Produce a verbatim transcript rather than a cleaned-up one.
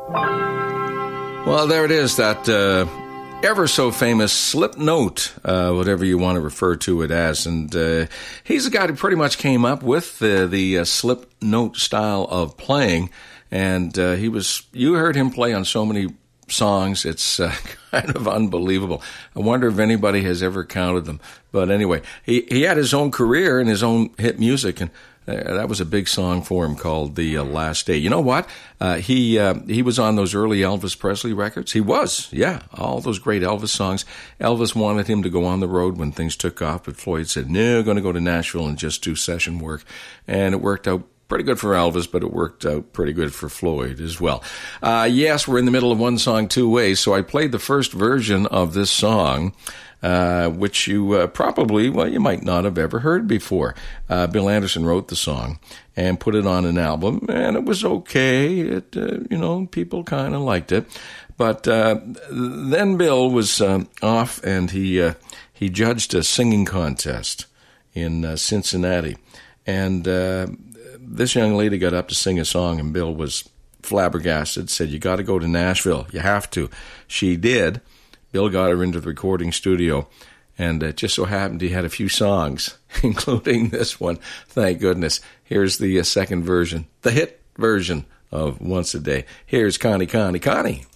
Well, there it is, that uh, ever so famous slip note, uh, whatever you want to refer to it as. And uh, he's the guy who pretty much came up with the, the uh, slip note style of playing. And uh, he was, you heard him play on so many songs, it's uh, kind of unbelievable. I wonder if anybody has ever counted them. But anyway, he, he had his own career and his own hit music, and Uh, that was a big song for him called The uh, Last Day. You know what? Uh, he uh, he was on those early Elvis Presley records. He was, yeah, all those great Elvis songs. Elvis wanted him to go on the road when things took off, but Floyd said, no, going to go to Nashville and just do session work. And it worked out pretty good for Elvis, but it worked out pretty good for Floyd as well. Uh, yes, we're in the middle of One Song, Two Ways, so I played the first version of this song, Uh, which you uh, probably, well, you might not have ever heard before. Uh, Bill Anderson wrote the song and put it on an album, and it was okay. It, uh, you know, people kind of liked it. But uh, then Bill was uh, off, and he uh, he judged a singing contest in uh, Cincinnati. And uh, this young lady got up to sing a song, and Bill was flabbergasted, said, you got to go to Nashville. You have to. She did. Bill got her into the recording studio, and it just so happened he had a few songs, including this one. Thank goodness. Here's the uh, second version, the hit version of Once a Day. Here's Connie, Connie, Connie.